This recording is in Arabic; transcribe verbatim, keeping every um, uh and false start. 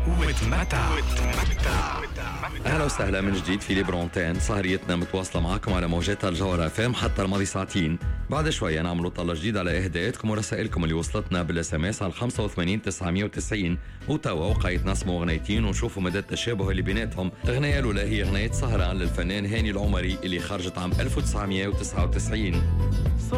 وتمتع. اهلا وسهلا من جديد في ليبرونتين. سهريتنا متواصله معكم على موجات الجوهر اف ام حتى الماضي ساعتين. بعد شوي نعمل طلة جديدة على اهداءاتكم ورسائلكم اللي وصلتنا بالاس ام اس على خمسة وثمانين تسعمية وتسعين، وتوا وقعت نسموا اغنيتين ونشوفوا مدى التشابه اللي بيناتهم. اغنيه الاولى هي اغنيه سهران للفنان هاني العمري اللي خرجت عام ألف وتسعمية وتسعة وتسعين.